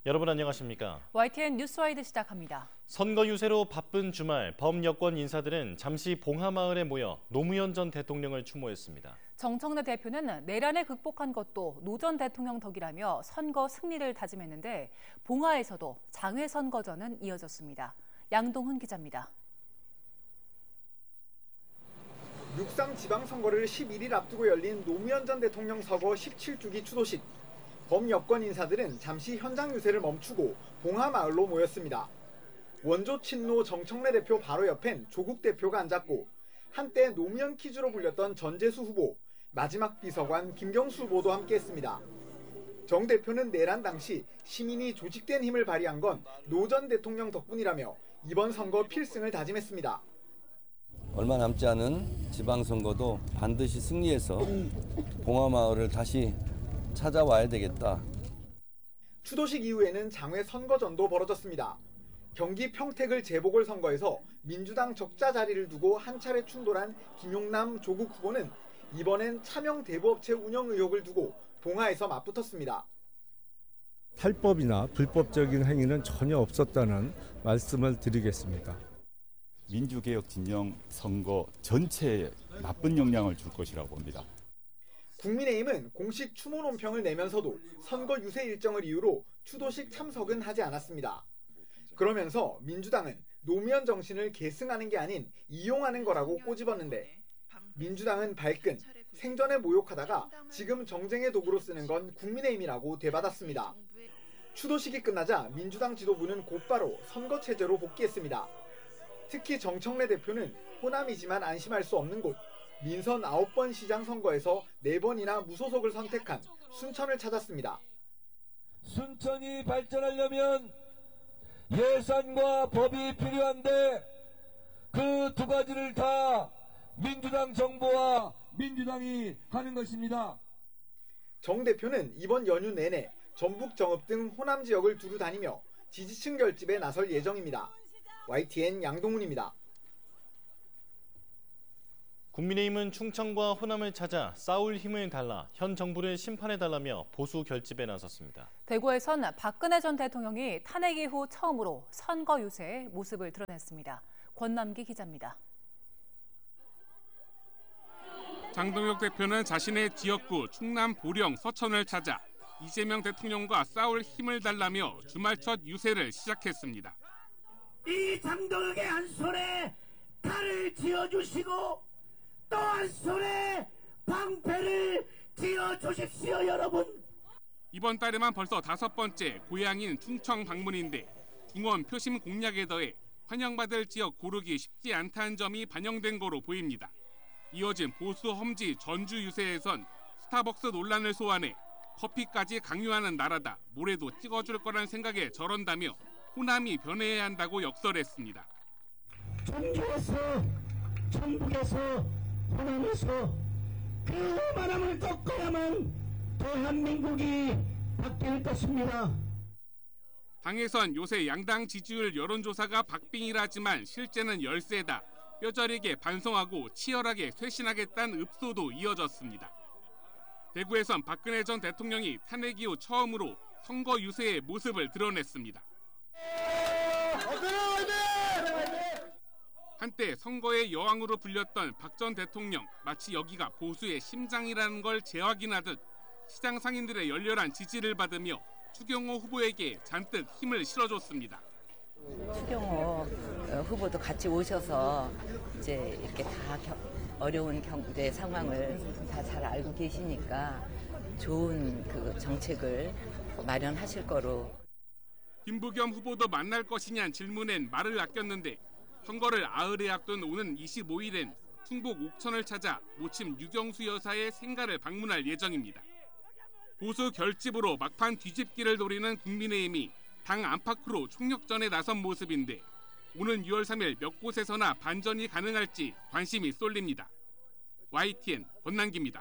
여러분 안녕하십니까? YTN 뉴스와이드 시작합니다. 선거 유세로 바쁜 주말 범여권 인사들은 잠시 봉하마을에 모여 노무현 전 대통령을 추모했습니다. 정청래 대표는 내란을 극복한 것도 노 전 대통령 덕이라며 선거 승리를 다짐했는데 봉하에서도 장외 선거전은 이어졌습니다. 양동훈 기자입니다. 육상 지방선거를 11일 앞두고 열린 노무현 전 대통령 서거 17주기 추도식. 범여권 인사들은 잠시 현장 유세를 멈추고 봉하마을로 모였습니다. 원조 친노 정청래 대표 바로 옆엔 조국 대표가 앉았고 한때 노무현 퀴즈로 불렸던 전재수 후보, 마지막 비서관 김경수 후보도 함께했습니다. 정 대표는 내란 당시 시민이 조직된 힘을 발휘한 건 노 전 대통령 덕분이라며 이번 선거 필승을 다짐했습니다. 얼마 남지 않은 지방선거도 반드시 승리해서 봉하마을을 다시 찾아와야 되겠다. 추도식 이후에는 장외 선거전도 벌어졌습니다. 경기 평택을 재보궐선거에서 민주당 적자 자리를 두고 한 차례 충돌한 김용남 조국 후보는 이번엔 차명 대부업체 운영 의혹을 두고 봉하에서 맞붙었습니다. 탈법이나 불법적인 행위는 전혀 없었다는 말씀을 드리겠습니다. 민주개혁 진영 선거 전체에 나쁜 영향을 줄 것이라고 봅니다. 국민의힘은 공식 추모 논평을 내면서도 선거 유세 일정을 이유로 추도식 참석은 하지 않았습니다. 그러면서 민주당은 노무현 정신을 계승하는 게 아닌 이용하는 거라고 꼬집었는데 민주당은 발끈, 생전에 모욕하다가 지금 정쟁의 도구로 쓰는 건 국민의힘이라고 되받았습니다. 추도식이 끝나자 민주당 지도부는 곧바로 선거 체제로 복귀했습니다. 특히 정청래 대표는 호남이지만 안심할 수 없는 곳, 민선 9번 시장 선거에서 4번이나 무소속을 선택한 순천을 찾았습니다. 순천이 발전하려면 예산과 법이 필요한데 그 두 가지를 다 민주당 정부와 민주당이 하는 것입니다. 정 대표는 이번 연휴 내내 전북 정읍 등 호남 지역을 두루 다니며 지지층 결집에 나설 예정입니다. YTN 양동훈입니다. 국민의힘은 충청과 호남을 찾아 싸울 힘을 달라 현 정부를 심판해달라며 보수 결집에 나섰습니다. 대구에선 박근혜 전 대통령이 탄핵 이후 처음으로 선거 유세의 모습을 드러냈습니다. 권남기 기자입니다. 장동혁 대표는 자신의 지역구 충남 보령 서천을 찾아 이재명 대통령과 싸울 힘을 달라며 주말 첫 유세를 시작했습니다. 이 장동혁의 한 손에 칼을 쥐어주시고 또 한 손에 방패를 쥐어주십시오, 여러분. 이번 달에만 벌써 5번째 고향인 충청 방문인데 중원 표심 공략에 더해 환영받을 지역 고르기 쉽지 않다는 점이 반영된 거로 보입니다. 이어진 보수 험지 전주 유세에선 스타벅스 논란을 소환해 커피까지 강요하는 나라다, 모레도 찍어줄 거란 생각에 저런다며 호남이 변해야 한다고 역설했습니다. 전주에서, 전북에서, 호남에서 그 오만함을 꺾어야만 대한민국이 바뀔 것입니다. 당에선 요새 양당 지지율 여론조사가 박빙이라지만 실제는 열세다, 뼈저리게 반성하고 치열하게 쇄신하겠다는 읍소도 이어졌습니다. 대구에선 박근혜 전 대통령이 탄핵 이후 처음으로 선거 유세의 모습을 드러냈습니다. 한때 선거의 여왕으로 불렸던 박 전 대통령, 마치 여기가 보수의 심장이라는 걸 재확인하듯 시장 상인들의 열렬한 지지를 받으며 추경호 후보에게 잔뜩 힘을 실어줬습니다. 추경호 후보도 같이 오셔서 이제 이렇게 다 어려운 경제 상황을 다 잘 알고 계시니까 좋은 그 정책을 마련하실 거로. 김부겸 후보도 만날 것이냐는 질문엔 말을 아꼈는데 선거를 아흘에 앞둔 오는 25일엔 충북 옥천을 찾아 모침 유경수 여사의 생가를 방문할 예정입니다. 보수 결집으로 막판 뒤집기를 노리는 국민의힘이 당 안팎으로 총력전에 나선 모습인데 오는 6월 3일 몇 곳에서나 반전이 가능할지 관심이 쏠립니다. YTN 권남기입니다.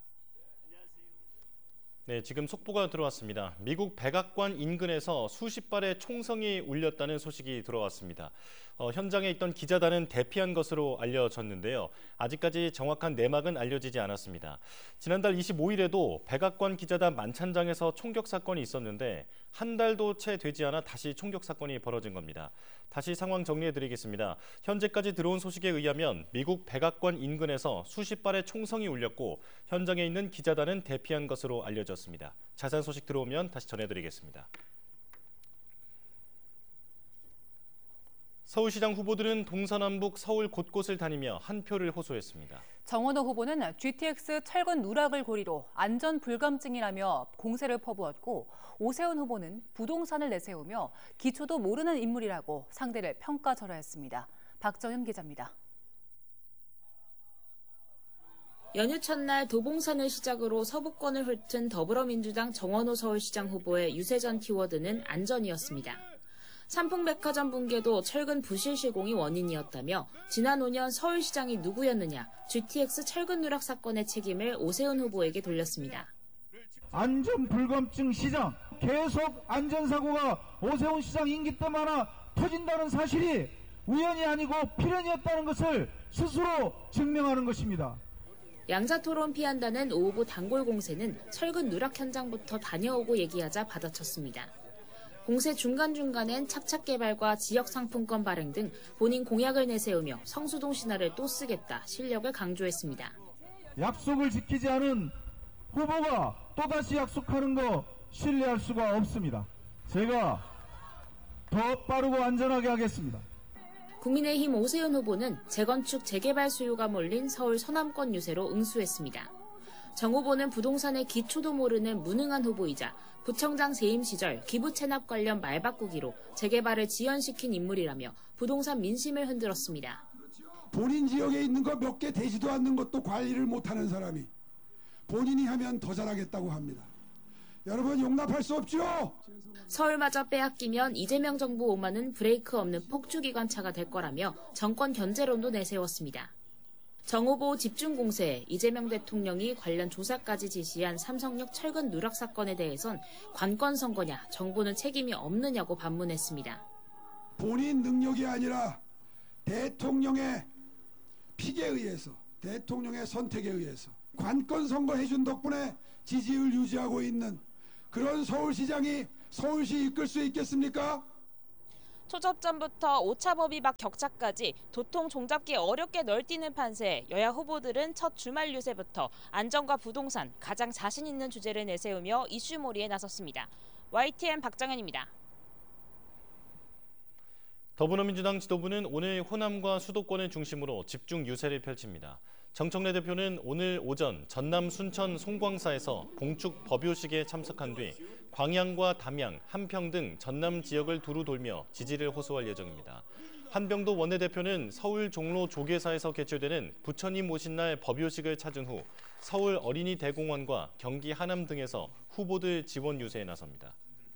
네, 지금 속보가 들어왔습니다. 미국 백악관 인근에서 수십 발의 총성이 울렸다는 소식이 들어왔습니다. 현장에 있던 기자단은 대피한 것으로 알려졌는데요. 아직까지 정확한 내막은 알려지지 않았습니다. 지난달 25일에도 백악관 기자단 만찬장에서 총격 사건이 있었는데 한 달도 채 되지 않아 다시 총격 사건이 벌어진 겁니다. 다시 상황 정리해드리겠습니다. 현재까지 들어온 소식에 의하면 미국 백악관 인근에서 수십 발의 총성이 울렸고 현장에 있는 기자단은 대피한 것으로 알려졌습니다. 자세한 소식 들어오면 다시 전해드리겠습니다. 서울시장 후보들은 동서남북 서울 곳곳을 다니며 한 표를 호소했습니다. 정원호 후보는 GTX 철근 누락을 고리로 안전 불감증이라며 공세를 퍼부었고 오세훈 후보는 부동산을 내세우며 기초도 모르는 인물이라고 상대를 평가절하했습니다. 박정현 기자입니다. 연휴 첫날 도봉산을 시작으로 서부권을 훑은 더불어민주당 정원호 서울시장 후보의 유세전 키워드는 안전이었습니다. 삼풍백화점 붕괴도 철근 부실 시공이 원인이었다며 지난 5년 서울시장이 누구였느냐 GTX 철근 누락 사건의 책임을 오세훈 후보에게 돌렸습니다. 안전불감증 시장, 계속 안전사고가 오세훈 시장 임기 때마다 터진다는 사실이 우연이 아니고 필연이었다는 것을 스스로 증명하는 것입니다. 양자토론 피한다는 오 후보 단골 공세는 철근 누락 현장부터 다녀오고 얘기하자 받아쳤습니다. 공세 중간중간엔 착착 개발과 지역 상품권 발행 등 본인 공약을 내세우며 성수동 신화를 또 쓰겠다 실력을 강조했습니다. 약속을 지키지 않은 후보가 또다시 약속하는 거 신뢰할 수가 없습니다. 제가 더 빠르고 안전하게 하겠습니다. 국민의힘 오세훈 후보는 재건축 재개발 수요가 몰린 서울 서남권 유세로 응수했습니다. 정 후보는 부동산의 기초도 모르는 무능한 후보이자 부청장 재임 시절 기부 체납 관련 말 바꾸기로 재개발을 지연시킨 인물이라며 부동산 민심을 흔들었습니다. 본인 지역에 있는 거 몇 개 되지도 않는 것도 관리를 못하는 사람이 본인이 하면 더 잘하겠다고 합니다. 여러분 용납할 수 없죠? 서울마저 빼앗기면 이재명 정부 오만은 브레이크 없는 폭주기관차가 될 거라며 정권 견제론도 내세웠습니다. 정 후보 집중 공세에 이재명 대통령이 관련 조사까지 지시한 삼성역 철근 누락 사건에 대해선 관건 선거냐, 정부는 책임이 없느냐고 반문했습니다. 본인 능력이 아니라 대통령의 픽에 의해서, 대통령의 선택에 의해서 관건 선거 해준 덕분에 지지율 유지하고 있는 그런 서울시장이 서울시 이끌 수 있겠습니까? 초접전부터 오차범위 밖 격차까지 도통 종잡기 어렵게 널뛰는 판세에 여야 후보들은 첫 주말 유세부터 안전과 부동산, 가장 자신 있는 주제를 내세우며 이슈몰이에 나섰습니다. YTN 박정현입니다. 더불어민주당 지도부는 오늘 호남과 수도권을 중심으로 집중 유세를 펼칩니다. 정청래 대표는 오늘 오전 전남 순천 송광사에서 봉축 법요식에 참석한 뒤 광양과 담양, 한평 등 전남 지역을 두루 돌며 지지를 호소할 예정입니다. 한병도 원내대표는 서울 종로 조계사에서 개최되는 부처님 오신 날 법요식을 찾은 후 서울 어린이대공원과 경기 하남 등에서 후보들 지원 유세에 나섭니다.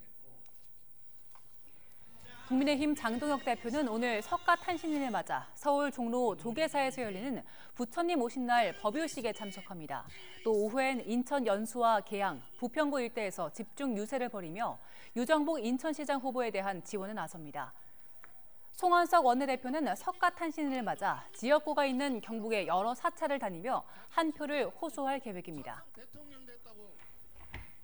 국민의힘 장동혁 대표는 오늘 석가탄신일을 맞아 서울 종로 조계사에서 열리는 부처님 오신 날 법요식에 참석합니다. 또 오후엔 인천 연수와 계양, 부평구 일대에서 집중 유세를 벌이며 유정복 인천시장 후보에 대한 지원에 나섭니다. 송원석 원내대표는 석가탄신일을 맞아 지역구가 있는 경북의 여러 사찰을 다니며 한 표를 호소할 계획입니다.